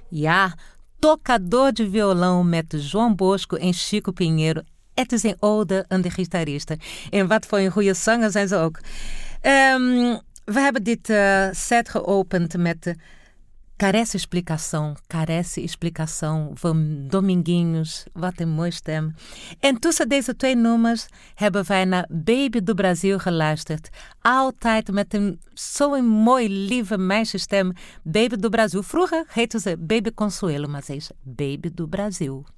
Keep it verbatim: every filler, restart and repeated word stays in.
Ja, tocador de violão met João Bosco en Chico Pinheiro. Het is een ode aan de gitaristen. En wat voor een goede zanger zijn ze ook. Um, we hebben dit uh, set geopend met uh, Carece Explicação. Carece Explicação van Dominguinhos. Wat een mooie stem. En tussen deze twee nummers hebben wij naar Baby do Brasil geluisterd. Altijd met een zo'n mooi, lieve meisjesstem. Baby do Brasil. Vroeger heette ze Baby Consuelo, maar ze is Baby do Brasil.